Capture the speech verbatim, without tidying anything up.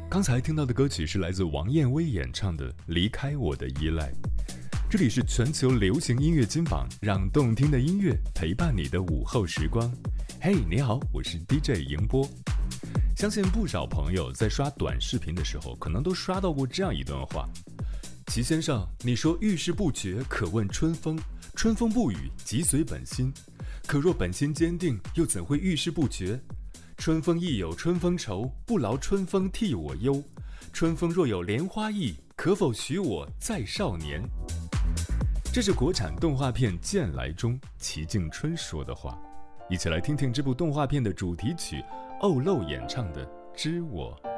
刚才听到的歌曲是来自王燕威演唱的《离开我的依赖》。这里是全球流行音乐金榜，让动听的音乐陪伴你的午后时光。嘿、hey, 你好，我是 D J 迎波。相信不少朋友在刷短视频的时候，可能都刷到过这样一段话：齐先生，你说遇事不决，可问春风，春风不语，即随本心。可若本心坚定，又怎会遇事不决？春风亦有春风愁，不劳春风替我忧。春风若有莲花意，可否许我再少年？这是国产动画片《剑来》中齐静春说的话。一起来听听这部动画片的主题曲欧露演唱的《知我》。